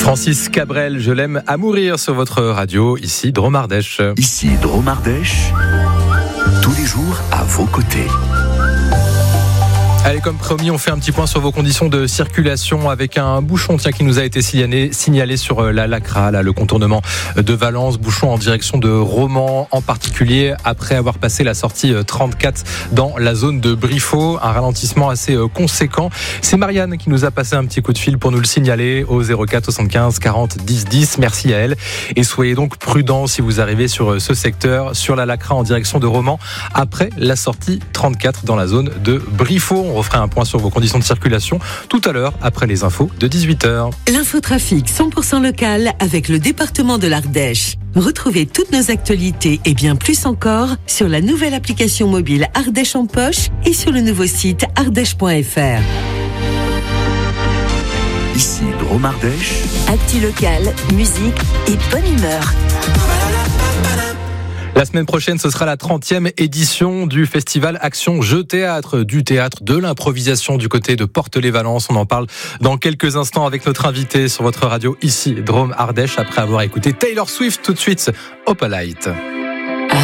Francis Cabrel, je l'aime à mourir sur votre radio, ici Drôme Ardèche. Ici Drôme Ardèche, tous les jours à vos côtés. Allez, comme promis, on fait un petit point sur vos conditions de circulation avec un bouchon qui nous a été signalé sur la Lacra, le contournement de Valence, bouchon en direction de Romans, en particulier après avoir passé la sortie 34 dans la zone de Briffaut. Un ralentissement assez conséquent. C'est Marianne qui nous a passé un petit coup de fil pour nous le signaler au 04 75 40 10 10. Merci à elle. Et soyez donc prudents si vous arrivez sur ce secteur, sur la Lacra en direction de Romans, après la sortie 34 dans la zone de Briffaut. On refera un point sur vos conditions de circulation tout à l'heure après les infos de 18h. L'infotrafic 100% local avec le département de l'Ardèche. Retrouvez toutes nos actualités et bien plus encore sur la nouvelle application mobile Ardèche en poche et sur le nouveau site ardèche.fr. Ici Drôme Ardèche. Actu locale, musique et bonne humeur. La semaine prochaine, ce sera la 30e édition du festival Action Jeux Théâtre, du théâtre, de l'improvisation du côté de Portelet-Valence. On en parle dans quelques instants avec notre invité sur votre radio ici, Drôme Ardèche, après avoir écouté Taylor Swift tout de suite, Opalite.